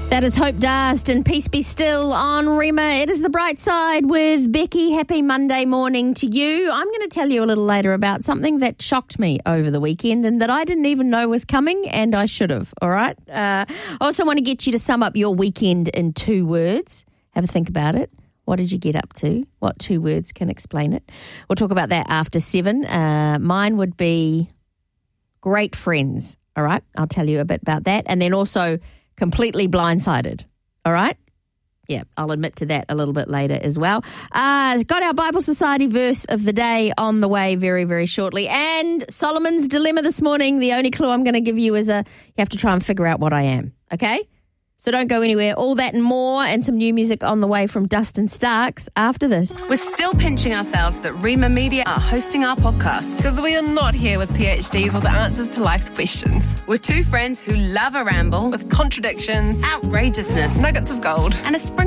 That is Hope Dust and Peace Be Still on Rima. It is The Bright Side with Becky. Happy Monday morning to you. I'm going to tell you a little later about something that shocked me over the weekend and that I didn't even know was coming, and I should have, all right? I also want to get you to sum up your weekend in 2 words. Have a think about it. What did you get up to? What 2 words can explain it? We'll talk about that after 7. Mine would be great friends, all right? I'll tell you a bit about that. And then also completely blindsided, all right? Yeah, I'll admit to that a little bit later as well. Got our Bible Society verse of the day on the way very, very shortly. And Solomon's Dilemma this morning. The only clue I'm going to give you is you have to try and figure out what I am, okay? So don't go anywhere. All that and more, and some new music on the way from Dustin Starks after this. We're still pinching ourselves that Rima Media are hosting our podcast because we are not here with PhDs or the answers to life's questions. We're 2 friends who love a ramble with contradictions, outrageousness, nuggets of gold, and a sprinkle